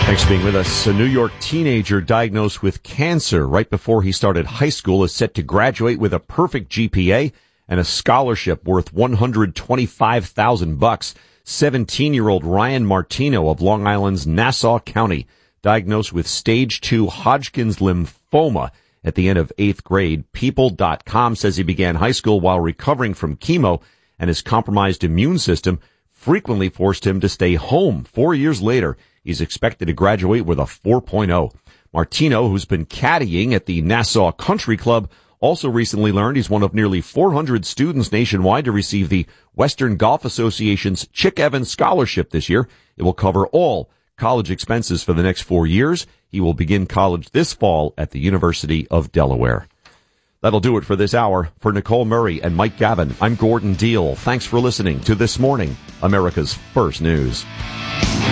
Thanks for being with us. A New York teenager diagnosed with cancer right before he started high school is set to graduate with a perfect GPA and a scholarship worth $125,000. 17-year-old Ryan Martino of Long Island's Nassau County, diagnosed with stage 2 Hodgkin's lymphoma at the end of 8th grade. People.com says he began high school while recovering from chemo, and his compromised immune system frequently forced him to stay home. 4 years later, he's expected to graduate with a 4.0. Martino, who's been caddying at the Nassau Country Club, also recently learned he's one of nearly 400 students nationwide to receive the Western Golf Association's Chick Evans Scholarship this year. It will cover all college expenses for the next 4 years. He will begin college this fall at the University of Delaware. That'll do it for this hour. For Nicole Murray and Mike Gavin, I'm Gordon Deal. Thanks for listening to This Morning, America's First News.